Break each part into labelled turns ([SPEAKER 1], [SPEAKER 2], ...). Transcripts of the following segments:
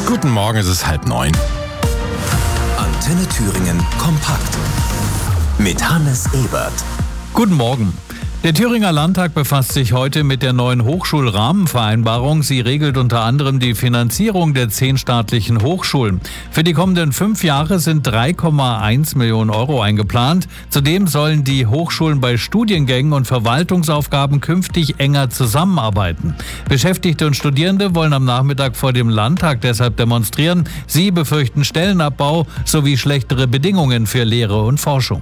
[SPEAKER 1] Guten Morgen, es ist 8:30.
[SPEAKER 2] Antenne Thüringen kompakt mit Hannes Ebert.
[SPEAKER 3] Guten Morgen. Der Thüringer Landtag befasst sich heute mit der neuen Hochschulrahmenvereinbarung. Sie regelt unter anderem die Finanzierung der 10 staatlichen Hochschulen. Für die kommenden 5 Jahre sind 3,1 Millionen Euro eingeplant. Zudem sollen die Hochschulen bei Studiengängen und Verwaltungsaufgaben künftig enger zusammenarbeiten. Beschäftigte und Studierende wollen am Nachmittag vor dem Landtag deshalb demonstrieren. Sie befürchten Stellenabbau sowie schlechtere Bedingungen für Lehre und Forschung.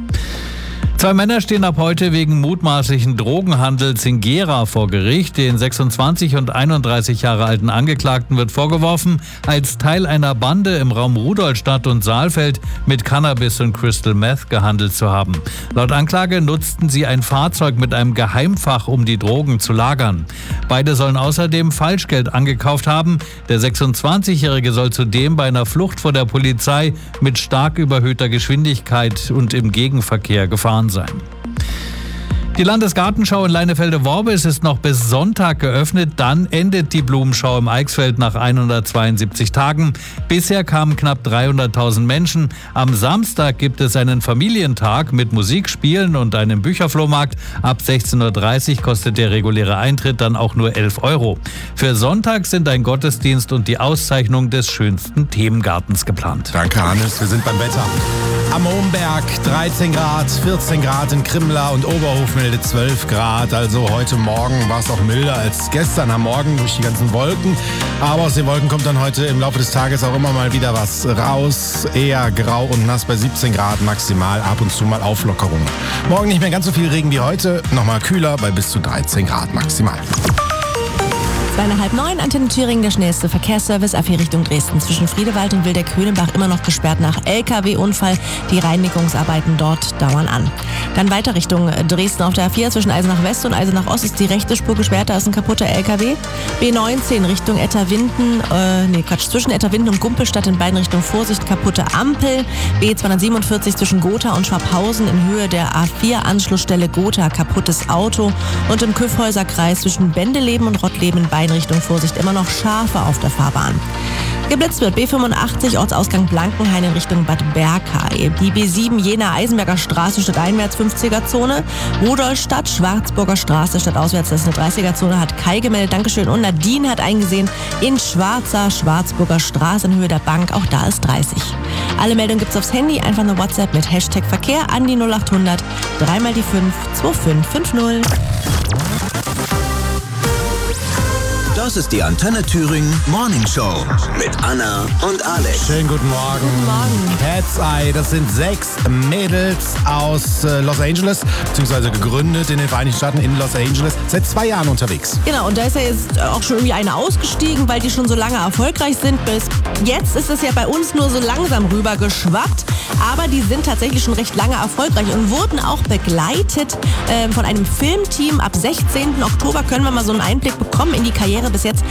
[SPEAKER 3] 2 Männer stehen ab heute wegen mutmaßlichen Drogenhandels in Gera vor Gericht. Den 26 und 31 Jahre alten Angeklagten wird vorgeworfen, als Teil einer Bande im Raum Rudolstadt und Saalfeld mit Cannabis und Crystal Meth gehandelt zu haben. Laut Anklage nutzten sie ein Fahrzeug mit einem Geheimfach, um die Drogen zu lagern. Beide sollen außerdem Falschgeld angekauft haben. Der 26-Jährige soll zudem bei einer Flucht vor der Polizei mit stark überhöhter Geschwindigkeit und im Gegenverkehr gefahren sein. Die Landesgartenschau in Leinefelde-Worbis ist noch bis Sonntag geöffnet. Dann endet die Blumenschau im Eichsfeld nach 172 Tagen. Bisher kamen knapp 300.000 Menschen. Am Samstag gibt es einen Familientag mit Musik, Spielen und einem Bücherflohmarkt. Ab 16:30 Uhr kostet der reguläre Eintritt dann auch nur 11 Euro. Für Sonntag sind ein Gottesdienst und die Auszeichnung des schönsten Themengartens geplant.
[SPEAKER 1] Danke, Hannes. Wir sind beim Wetter. Am Momberg 13 Grad, 14 Grad in Krimmler und Oberhof meldet 12 Grad. Also heute Morgen war es auch milder als gestern am Morgen durch die ganzen Wolken. Aber aus den Wolken kommt dann heute im Laufe des Tages auch immer mal wieder was raus. Eher grau und nass bei 17 Grad maximal, ab und zu mal Auflockerung. Morgen nicht mehr ganz so viel Regen wie heute, nochmal kühler bei bis zu 13 Grad maximal.
[SPEAKER 4] 8:30, Antenne Thüringen, der schnellste Verkehrsservice, A4 Richtung Dresden. Zwischen Friedewald und Wildeck-Höhenbach immer noch gesperrt nach LKW-Unfall. Die Reinigungsarbeiten dort dauern an. Dann weiter Richtung Dresden auf der A4. Zwischen Eisenach West und Eisenach Ost ist die rechte Spur gesperrt. Da ist ein kaputter LKW. B19 Richtung zwischen Etterwinden und Gumpelstadt in beiden Richtungen Vorsicht, kaputte Ampel. B247 zwischen Gotha und Schwabhausen in Höhe der A4 Anschlussstelle Gotha, kaputtes Auto. Und im Kyffhäuser Kreis zwischen Bendeleben und Rottleben in beiden Richtungen Vorsicht, immer noch Schafe auf der Fahrbahn. Geblitzt wird B85 Ortsausgang Blankenhain in Richtung Bad Berkay. Die B7 Jena-Eisenberger Straße stadteinwärts 50er-Zone. Rudolstadt, Schwarzburger Straße stadtauswärts, das ist eine 30er-Zone, hat Kai gemeldet. Dankeschön. Und Nadine hat eingesehen, in Schwarzer-Schwarzburger Straße in Höhe der Bank, auch da ist 30. Alle Meldungen gibt's aufs Handy, einfach eine WhatsApp mit Hashtag Verkehr an die 0800 3 mal die 5 2550.
[SPEAKER 2] Das ist die Antenne Thüringen Morning Show mit Anna und Alex.
[SPEAKER 1] Schönen guten Morgen.
[SPEAKER 4] Guten Morgen.
[SPEAKER 1] Cat's Eye, das sind 6 Mädels aus Los Angeles, beziehungsweise gegründet in den Vereinigten Staaten in Los Angeles, seit 2 Jahren unterwegs.
[SPEAKER 4] Genau, und da ist ja jetzt auch schon irgendwie eine ausgestiegen, weil die schon so lange erfolgreich sind. Bis jetzt ist es ja bei uns nur so langsam rübergeschwappt. Aber die sind tatsächlich schon recht lange erfolgreich und wurden auch begleitet von einem Filmteam. Ab 16. Oktober können wir mal so einen Einblick bekommen in die Karriere bis jetzt